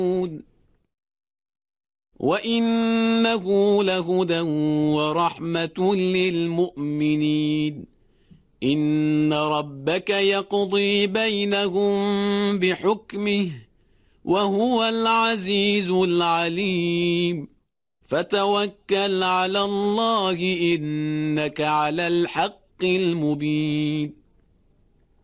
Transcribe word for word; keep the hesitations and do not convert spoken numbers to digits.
وإنه لهدى ورحمة للمؤمنين إن ربك يقضي بينهم بحكمه وهو العزيز العليم فتوكل على الله إنك على الحق المبين